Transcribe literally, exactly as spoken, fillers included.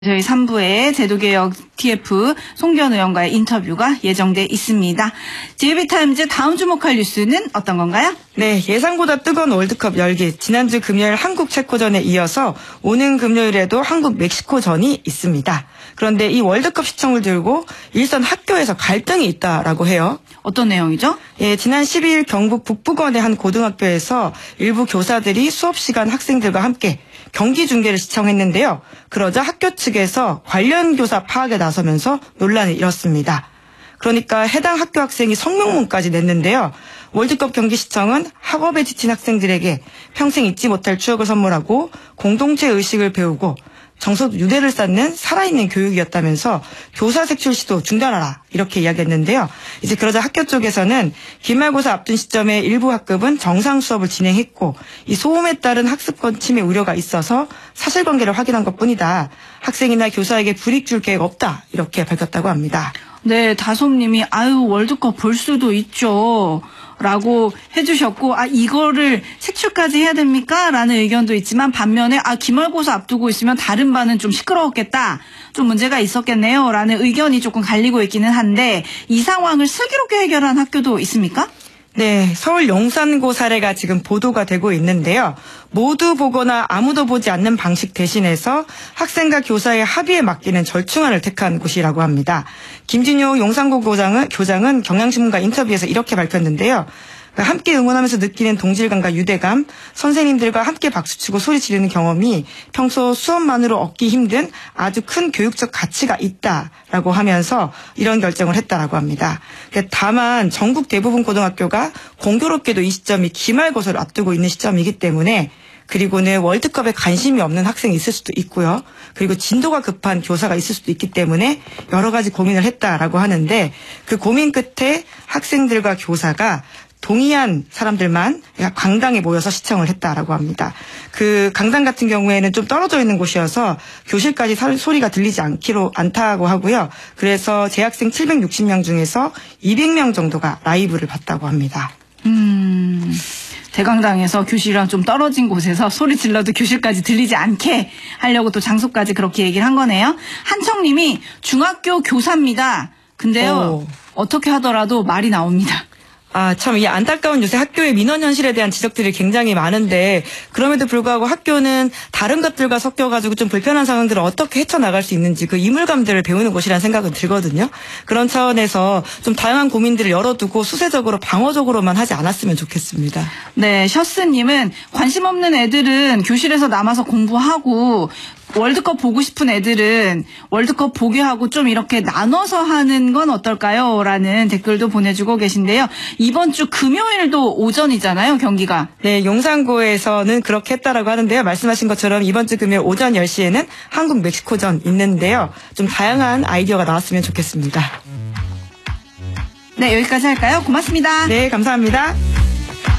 저희 삼 부에 제도개혁 티에프 송기현 의원과의 인터뷰가 예정돼 있습니다. 제이비타임즈 다음 주목할 뉴스는 어떤 건가요? 네, 예상보다 뜨거운 월드컵 열기. 지난주 금요일 한국 체코전에 이어서 오는 금요일에도 한국 멕시코전이 있습니다. 그런데 이 월드컵 시청을 들고 일선 학교에서 갈등이 있다라고 해요. 어떤 내용이죠? 예, 지난 십이일 경북 북부권의 한 고등학교에서 일부 교사들이 수업 시간 학생들과 함께 경기 중계를 시청했는데요. 그러자 학교 측에서 관련 교사 파악에 나서면서 논란이 일었습니다. 그러니까 해당 학교 학생이 성명문까지 냈는데요. 월드컵 경기 시청은 학업에 지친 학생들에게 평생 잊지 못할 추억을 선물하고 공동체 의식을 배우고 정서 유대를 쌓는 살아있는 교육이었다면서 교사 색출 시도 중단하라 이렇게 이야기했는데요. 이제 그러자 학교 쪽에서는 기말고사 앞둔 시점에 일부 학급은 정상 수업을 진행했고 이 소음에 따른 학습권 침해 우려가 있어서 사실관계를 확인한 것뿐이다. 학생이나 교사에게 불이익 줄 계획 없다 이렇게 밝혔다고 합니다. 네, 다솜님이 아유 월드컵 볼 수도 있죠. 라고 해주셨고, 아, 이거를 색출까지 해야 됩니까? 라는 의견도 있지만, 반면에, 아, 기말고사 앞두고 있으면 다른 반은 좀 시끄러웠겠다. 좀 문제가 있었겠네요. 라는 의견이 조금 갈리고 있기는 한데, 이 상황을 슬기롭게 해결한 학교도 있습니까? 네, 서울 용산고 사례가 지금 보도가 되고 있는데요. 모두 보거나 아무도 보지 않는 방식 대신해서 학생과 교사의 합의에 맡기는 절충안을 택한 곳이라고 합니다. 김진효 용산고 교장은, 교장은 경향신문과 인터뷰에서 이렇게 밝혔는데요. 함께 응원하면서 느끼는 동질감과 유대감, 선생님들과 함께 박수치고 소리 지르는 경험이 평소 수업만으로 얻기 힘든 아주 큰 교육적 가치가 있다라고 하면서 이런 결정을 했다라고 합니다. 다만 전국 대부분 고등학교가 공교롭게도 이 시점이 기말고사를 앞두고 있는 시점이기 때문에 그리고는 월드컵에 관심이 없는 학생이 있을 수도 있고요. 그리고 진도가 급한 교사가 있을 수도 있기 때문에 여러 가지 고민을 했다라고 하는데 그 고민 끝에 학생들과 교사가 동의한 사람들만 강당에 모여서 시청을 했다라고 합니다. 그 강당 같은 경우에는 좀 떨어져 있는 곳이어서 교실까지 소리가 들리지 않기로 않다고 하고요. 그래서 재학생 칠백육십 명 중에서 이백 명 정도가 라이브를 봤다고 합니다. 음... 대강당에서 교실이랑 좀 떨어진 곳에서 소리 질러도 교실까지 들리지 않게 하려고 또 장소까지 그렇게 얘기를 한 거네요. 한청님이 중학교 교사입니다. 근데요. 오. 어떻게 하더라도 말이 나옵니다. 아, 참, 이 안타까운 요새 학교의 민원 현실에 대한 지적들이 굉장히 많은데, 그럼에도 불구하고 학교는 다른 것들과 섞여가지고 좀 불편한 상황들을 어떻게 헤쳐나갈 수 있는지 그 이물감들을 배우는 곳이라는 생각은 들거든요. 그런 차원에서 좀 다양한 고민들을 열어두고 수세적으로 방어적으로만 하지 않았으면 좋겠습니다. 네, 셔스님은 관심 없는 애들은 교실에서 남아서 공부하고, 월드컵 보고 싶은 애들은 월드컵 보게 하고 좀 이렇게 나눠서 하는 건 어떨까요? 라는 댓글도 보내주고 계신데요. 이번 주 금요일도 오전이잖아요, 경기가. 네, 용산고에서는 그렇게 했다라고 하는데요. 말씀하신 것처럼 이번 주 금요일 오전 열 시에는 한국 멕시코전 있는데요. 좀 다양한 아이디어가 나왔으면 좋겠습니다. 네, 여기까지 할까요? 고맙습니다. 네, 감사합니다.